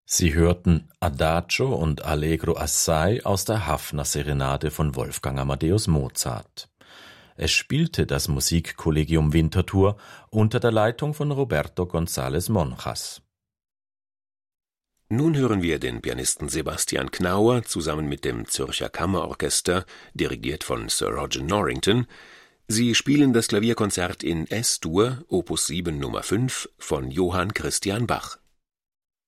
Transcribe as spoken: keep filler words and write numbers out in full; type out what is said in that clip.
Sie hörten Adagio und Allegro assai aus der Haffner-Serenade von Wolfgang Amadeus Mozart. Es spielte das Musikkollegium Winterthur unter der Leitung von Roberto González Monjas. Nun hören wir den Pianisten Sebastian Knauer zusammen mit dem Zürcher Kammerorchester, dirigiert von Sir Roger Norrington. Sie spielen das Klavierkonzert in Es-Dur, Opus sieben Nummer fünf von Johann Christian Bach.